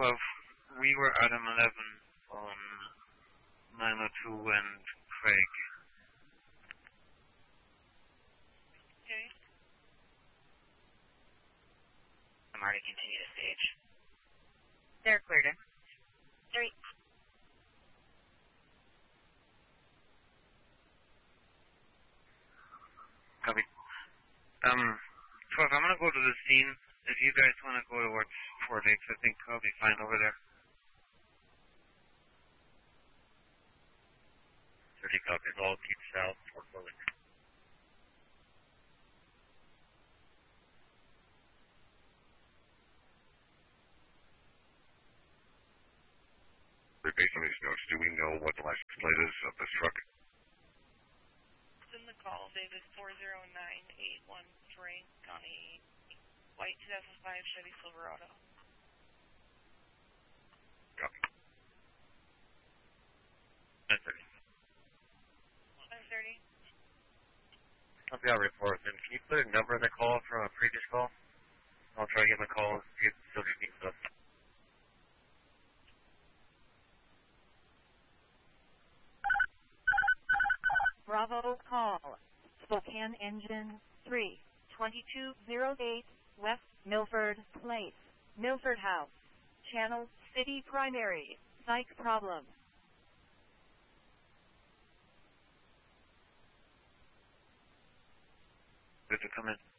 12. We were Adam 11 on 902 and Craig. Okay. I'm already continue to stage. They're cleared in. 3. Copy. 12, I'm going to go to the scene. If you guys want to go towards Fort Lakes, I think I'll be fine over there. 30 copies, all keep south, Fort Lakes. Based on these notes, do we know what the license plate is of this truck? It's in the call, David 40981 Frank on a white 2005 Chevy Silverado. Copy. 10:30. 5:30. Copy, I'll report. And can you put a number in the call from a previous call? I'll try to get my call and see if it still speaks up. Bravo call. Spokane Engine 3, 2208 West Milford Place, Milford House. Channel City Primary. Psych problem. Good to come in.